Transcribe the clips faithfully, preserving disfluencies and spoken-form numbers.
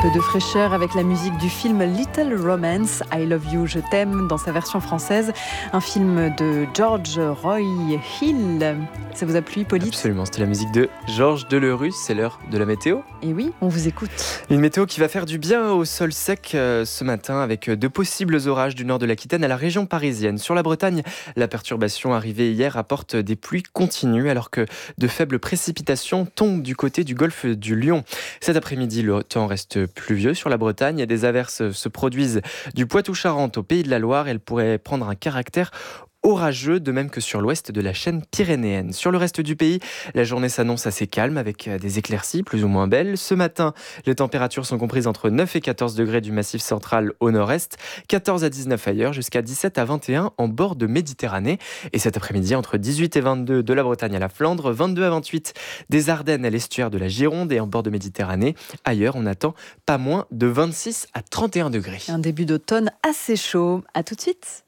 peu de fraîcheur avec la musique du film Little Romance, I Love You, je t'aime, dans sa version française. Un film de George Roy Hill. Ça vous a plu, Hippolyte ? Absolument, c'était la musique de Georges Delerue. C'est l'heure de la météo. Et oui, on vous écoute. Une météo qui va faire du bien au sol sec euh, ce matin, avec de possibles orages du nord de l'Aquitaine à la région parisienne. Sur la Bretagne, la perturbation arrivée hier apporte des pluies continues, alors que de faibles précipitations tombent du côté du golfe du Lion. Cet après-midi, le temps reste pluvieux sur la Bretagne et des averses se produisent du Poitou-Charentes au Pays de la Loire. Elles pourraient prendre un caractère orageux, de même que sur l'ouest de la chaîne pyrénéenne. Sur le reste du pays, la journée s'annonce assez calme avec des éclaircies plus ou moins belles. Ce matin, les températures sont comprises entre neuf et quatorze degrés du massif central au nord-est, quatorze à dix-neuf ailleurs, jusqu'à dix-sept à vingt et un en bord de Méditerranée. Et cet après-midi, entre dix-huit et vingt-deux de la Bretagne à la Flandre, vingt-deux à vingt-huit des Ardennes à l'estuaire de la Gironde et en bord de Méditerranée. Ailleurs, on attend pas moins de vingt-six à trente et un degrés. Un début d'automne assez chaud. À tout de suite.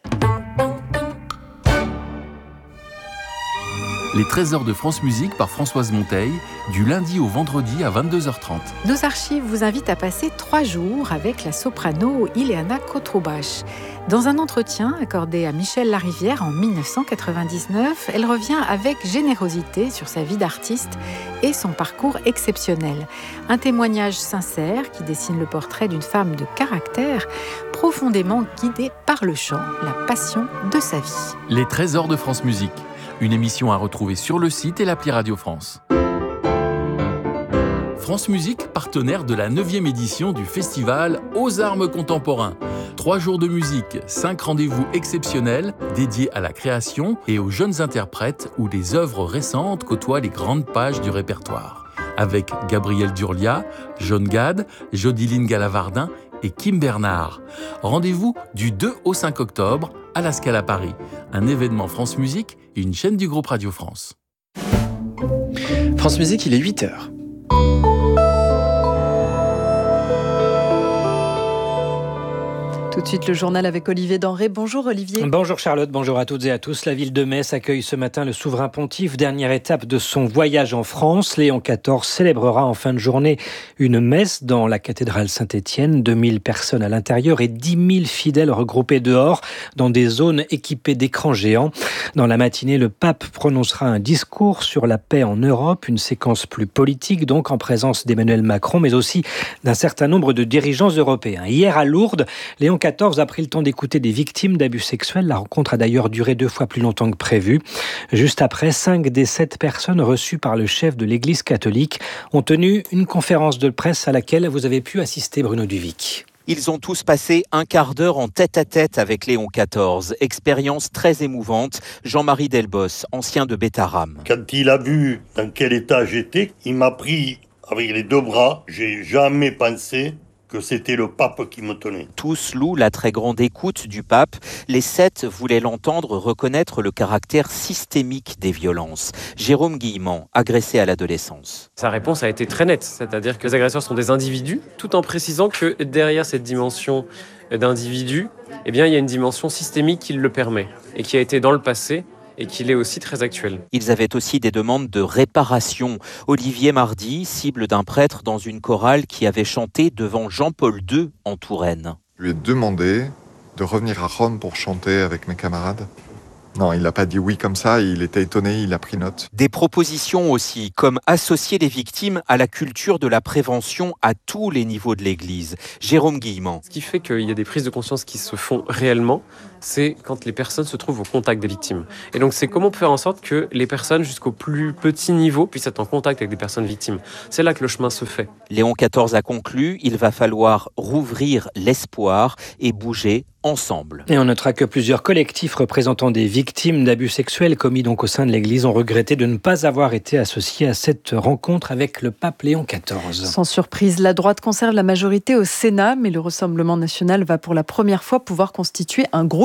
Les trésors de France Musique par Françoise Monteil, du lundi au vendredi à vingt-deux heures trente. Nos archives vous invitent à passer trois jours avec la soprano Ileana Kotrubach. Dans un entretien accordé à Michel Larivière en dix-neuf cent quatre-vingt-dix-neuf, elle revient avec générosité sur sa vie d'artiste et son parcours exceptionnel. Un témoignage sincère qui dessine le portrait d'une femme de caractère profondément guidée par le chant, la passion de sa vie. Les trésors de France Musique. Une émission à retrouver sur le site et l'appli Radio France. France Musique, partenaire de la neuvième édition du festival Aux Armes Contemporains. Trois jours de musique, cinq rendez-vous exceptionnels dédiés à la création et aux jeunes interprètes où les œuvres récentes côtoient les grandes pages du répertoire. Avec Gabriel Durlia, John Gad, Jodiline Galavardin et Kim Bernard. Rendez-vous du deux au cinq octobre à la Scala Paris. Un événement France Musique et une chaîne du groupe Radio France. France Musique, il est huit heures. Tout de suite, le journal avec Olivier Denré. Bonjour Olivier. Bonjour Charlotte, bonjour à toutes et à tous. La ville de Metz accueille ce matin le souverain pontife. Dernière étape de son voyage en France. Léon quatorze célébrera en fin de journée une messe dans la cathédrale Saint-Étienne. deux mille personnes à l'intérieur et dix mille fidèles regroupés dehors dans des zones équipées d'écrans géants. Dans la matinée, le pape prononcera un discours sur la paix en Europe. Une séquence plus politique, donc en présence d'Emmanuel Macron, mais aussi d'un certain nombre de dirigeants européens. Hier à Lourdes, Léon quatorze a pris le temps d'écouter des victimes d'abus sexuels. La rencontre a d'ailleurs duré deux fois plus longtemps que prévu. Juste après, cinq des sept personnes reçues par le chef de l'Église catholique ont tenu une conférence de presse à laquelle vous avez pu assister, Bruno Duvic. Ils ont tous passé un quart d'heure en tête-à-tête avec Léon quatorze. Expérience très émouvante. Jean-Marie Delbos, ancien de Bétarame. Quand il a vu dans quel état j'étais, il m'a pris avec les deux bras. J'ai jamais pensé que c'était le pape qui me tenait. Tous louent la très grande écoute du pape. Les sept voulaient l'entendre reconnaître le caractère systémique des violences. Jérôme Guillemant, agressé à l'adolescence. Sa réponse a été très nette, c'est-à-dire que les agresseurs sont des individus, tout en précisant que derrière cette dimension d'individu, eh bien, il y a une dimension systémique qui le permet et qui a été dans le passé et qu'il est aussi très actuel. Ils avaient aussi des demandes de réparation. Olivier Mardy, cible d'un prêtre dans une chorale qui avait chanté devant Jean-Paul deux en Touraine. Je lui ai demandé de revenir à Rome pour chanter avec mes camarades. Non, il n'a pas dit oui comme ça, il était étonné, il a pris note. Des propositions aussi, comme associer les victimes à la culture de la prévention à tous les niveaux de l'Église. Jérôme Guillemant. Ce qui fait qu'il y a des prises de conscience qui se font réellement, c'est quand les personnes se trouvent au contact des victimes. Et donc c'est comment on peut faire en sorte que les personnes jusqu'au plus petit niveau puissent être en contact avec des personnes victimes. C'est là que le chemin se fait. Léon quatorze a conclu, il va falloir rouvrir l'espoir et bouger ensemble. Et on notera que plusieurs collectifs représentant des victimes d'abus sexuels commis donc au sein de l'Église ont regretté de ne pas avoir été associés à cette rencontre avec le pape Léon quatorze. Sans surprise, la droite conserve la majorité au Sénat, mais le Rassemblement national va pour la première fois pouvoir constituer un groupe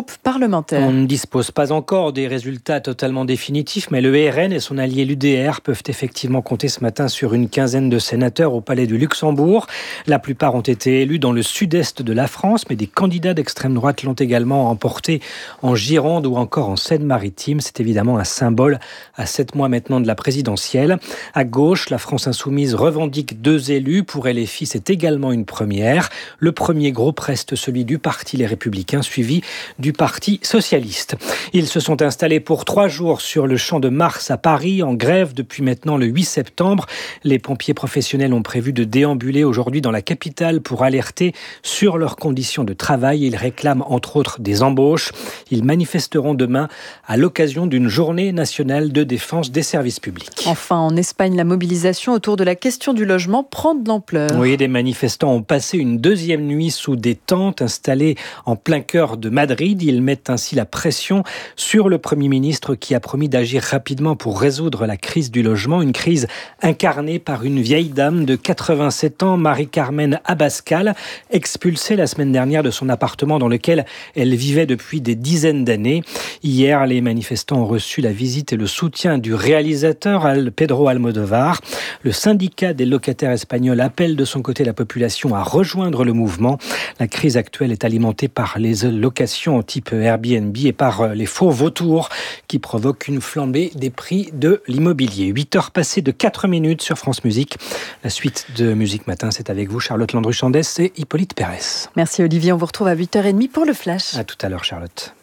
groupe parlementaire. On ne dispose pas encore des résultats totalement définitifs, mais le R N et son allié l'U D R peuvent effectivement compter ce matin sur une quinzaine de sénateurs au Palais du Luxembourg. La plupart ont été élus dans le sud-est de la France, mais des candidats d'extrême droite l'ont également emporté en Gironde ou encore en Seine-Maritime. C'est évidemment un symbole à sept mois maintenant de la présidentielle. À gauche, la France insoumise revendique deux élus. Pour L F I, c'est également une première. Le premier groupe reste celui du Parti Les Républicains, suivi du Parti Socialiste. Ils se sont installés pour trois jours sur le Champ de Mars à Paris, en grève depuis maintenant le huit septembre. Les pompiers professionnels ont prévu de déambuler aujourd'hui dans la capitale pour alerter sur leurs conditions de travail. Ils réclament entre autres des embauches. Ils manifesteront demain à l'occasion d'une journée nationale de défense des services publics. Enfin, en Espagne, la mobilisation autour de la question du logement prend de l'ampleur. Oui, des manifestants ont passé une deuxième nuit sous des tentes installées en plein cœur de Madrid. Ils mettent ainsi la pression sur le Premier ministre qui a promis d'agir rapidement pour résoudre la crise du logement. Une crise incarnée par une vieille dame de quatre-vingt-sept ans, Marie-Carmen Abascal, expulsée la semaine dernière de son appartement dans lequel elle vivait depuis des dizaines d'années. Hier, les manifestants ont reçu la visite et le soutien du réalisateur Pedro Almodóvar. Le syndicat des locataires espagnols appelle de son côté la population à rejoindre le mouvement. La crise actuelle est alimentée par les locations type Airbnb et par les faux vautours qui provoquent une flambée des prix de l'immobilier. huit heures passées de quatre minutes sur France Musique. La suite de Musique Matin, c'est avec vous, Charlotte Landru-Chandès et Hippolyte Pérès. Merci Olivier, on vous retrouve à huit heures trente pour le Flash. À tout à l'heure, Charlotte.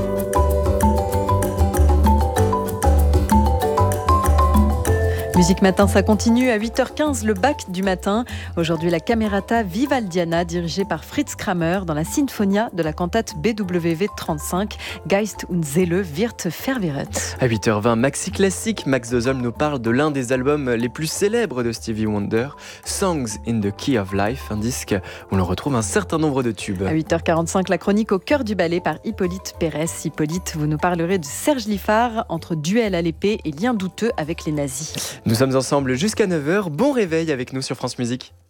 Musique Matin, ça continue à huit heures quinze, le bac du matin. Aujourd'hui, la Camerata Vivaldiana, dirigée par Fritz Kramer, dans la Sinfonia de la cantate B W V trente-cinq, Geist und Seele wird verwirret. À huit heures vingt, Maxi Classique, Max Dozholm nous parle de l'un des albums les plus célèbres de Stevie Wonder, Songs in the Key of Life, un disque où l'on retrouve un certain nombre de tubes. À huit heures quarante-cinq, la chronique au cœur du ballet par Hippolyte Pérès. Hippolyte, vous nous parlerez de Serge Liffard, entre duel à l'épée et lien douteux avec les nazis. Nous sommes ensemble jusqu'à neuf heures. Bon réveil avec nous sur France Musique.